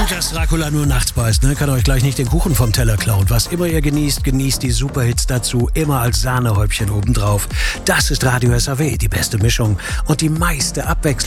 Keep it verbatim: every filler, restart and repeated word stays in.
Gut, dass Dracula nur nachts beißt, ne? Kann euch gleich nicht den Kuchen vom Teller klauen. Was immer ihr genießt, genießt die Superhits dazu, immer als Sahnehäubchen obendrauf. Das ist Radio S A W, die beste Mischung und die meiste Abwechslung.